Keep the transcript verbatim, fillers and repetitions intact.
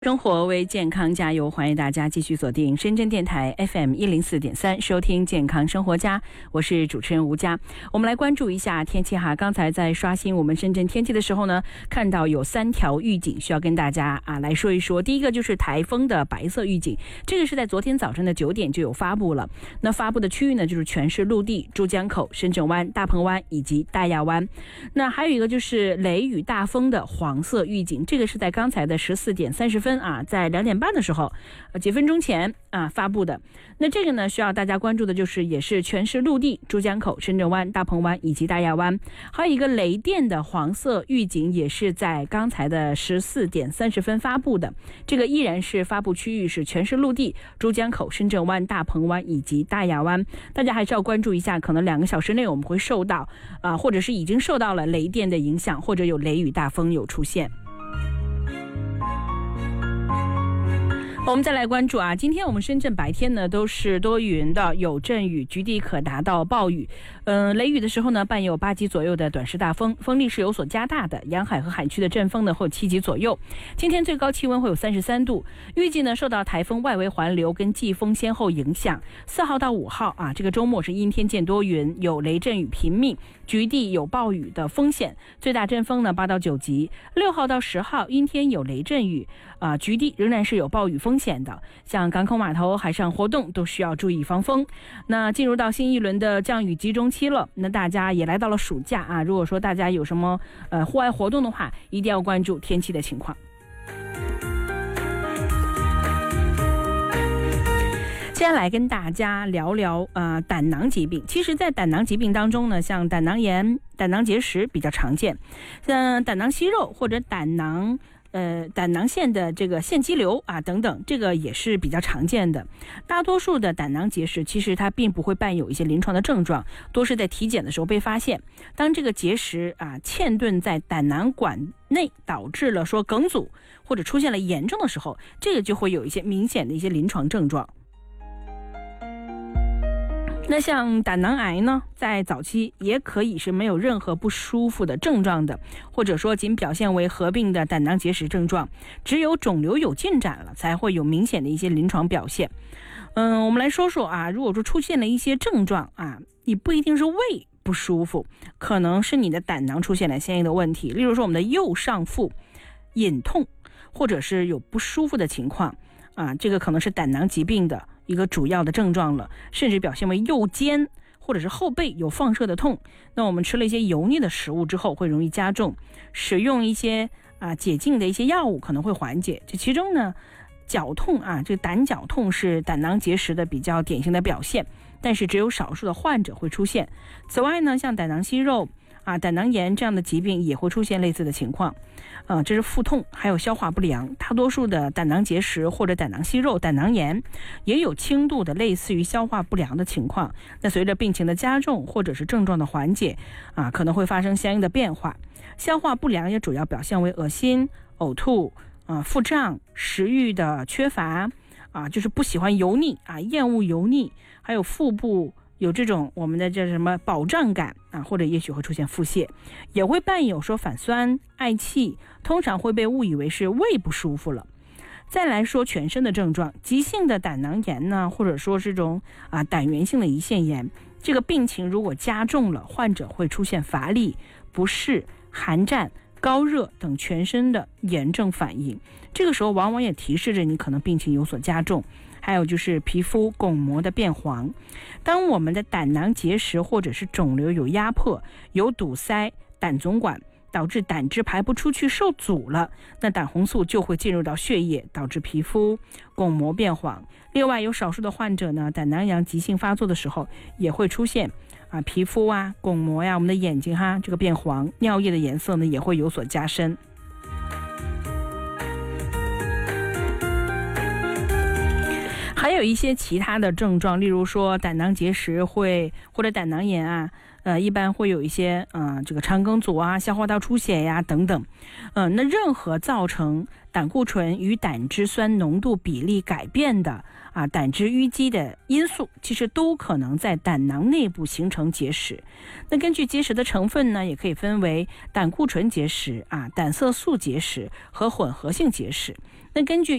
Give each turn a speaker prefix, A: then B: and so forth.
A: 生活为健康加油，欢迎大家继续锁定深圳电台 F M 一零四点三，收听健康生活家，我是主持人吴佳。我们来关注一下天气哈。刚才在刷新我们深圳天气的时候呢，看到有三条预警需要跟大家啊来说一说。第一个就是台风的白色预警，这个是在昨天早晨的九点就有发布了。那发布的区域呢，就是全市陆地、珠江口、深圳湾、大鹏湾以及大亚湾。那还有一个就是雷雨大风的黄色预警，这个是在刚才的十四点三十分。啊，在两点半的时候，呃，几分钟前啊发布的。那这个呢，需要大家关注的就是，也是全市陆地、珠江口、深圳湾、大鹏湾以及大亚湾。还有一个雷电的黄色预警，也是在刚才的十四点三十分发布的。这个依然是发布区域是全市陆地、珠江口、深圳湾、大鹏湾以及大亚湾。大家还是要关注一下，可能两个小时内我们会受到啊、呃，或者是已经受到了雷电的影响，或者有雷雨大风有出现。我们再来关注啊，今天我们深圳白天呢都是多云的，有阵雨，局地可达到暴雨。嗯、呃，雷雨的时候呢，伴有八级左右的短时大风，风力是有所加大的。沿海和海区的阵风呢会有七级左右。今天最高气温会有三十三度。预计呢受到台风外围环流跟季风先后影响，四号到五号啊，这个周末是阴天见多云，有雷阵雨频密，局地有暴雨的风险，最大阵风呢八到九级。六号到十号阴天有雷阵雨啊，局地仍然是有暴雨风险的，像港口码头、海上活动都需要注意防风。那进入到新一轮的降雨集中期了，那大家也来到了暑假啊。如果说大家有什么呃户外活动的话，一定要关注天气的情况。接下来跟大家聊聊呃胆囊疾病。其实在胆囊疾病当中呢，像胆囊炎、胆囊结石比较常见，像胆囊息肉或者胆囊呃，胆囊腺的这个腺肌瘤啊等等，这个也是比较常见的。大多数的胆囊结石其实它并不会伴有一些临床的症状，多是在体检的时候被发现。当这个结石啊嵌顿在胆囊管内，导致了说梗阻或者出现了炎症的时候，这个就会有一些明显的一些临床症状。那像胆囊癌呢，在早期也可以是没有任何不舒服的症状的，或者说仅表现为合并的胆囊结石症状，只有肿瘤有进展了才会有明显的一些临床表现。嗯，我们来说说啊，如果说出现了一些症状啊，你不一定是胃不舒服，可能是你的胆囊出现了相应的问题。例如说我们的右上腹隐痛，或者是有不舒服的情况啊，这个可能是胆囊疾病的一个主要的症状了，甚至表现为右肩或者是后背有放射的痛。那我们吃了一些油腻的食物之后会容易加重，使用一些啊解痉的一些药物可能会缓解。这其中呢，绞痛啊，这胆绞痛是胆囊结石的比较典型的表现，但是只有少数的患者会出现。此外呢，像胆囊息肉啊、胆囊炎这样的疾病也会出现类似的情况，呃，这是腹痛，还有消化不良。大多数的胆囊结石或者胆囊息肉、胆囊炎也有轻度的类似于消化不良的情况。那随着病情的加重或者是症状的缓解啊，可能会发生相应的变化。消化不良也主要表现为恶心、呕吐啊、腹胀、食欲的缺乏啊，就是不喜欢油腻啊，厌恶油腻，还有腹部有这种我们的这什么饱胀感啊，或者也许会出现腹泻，也会伴有说反酸、嗳气，通常会被误以为是胃不舒服了。再来说全身的症状，急性的胆囊炎呢，或者说这种啊胆源性的胰腺炎，这个病情如果加重了，患者会出现乏力、不适、寒战、高热等全身的炎症反应，这个时候往往也提示着你可能病情有所加重。还有就是皮肤巩膜的变黄，当我们的胆囊结石或者是肿瘤有压迫、有堵塞胆总管，导致胆汁排不出去受阻了，那胆红素就会进入到血液，导致皮肤巩膜变黄。另外有少数的患者呢，胆囊炎急性发作的时候也会出现啊皮肤啊巩膜呀、我们的眼睛哈这个变黄，尿液的颜色呢也会有所加深。还有一些其他的症状，例如说胆囊结石会或者胆囊炎啊，呃，一般会有一些嗯、呃、这个肠梗阻啊、消化道出血呀等等，嗯、呃，那任何造成胆固醇与胆汁酸浓度比例改变的啊胆汁淤积的因素，其实都可能在胆囊内部形成结石。那根据结石的成分呢，也可以分为胆固醇结石啊、胆色素结石和混合性结石。 那根据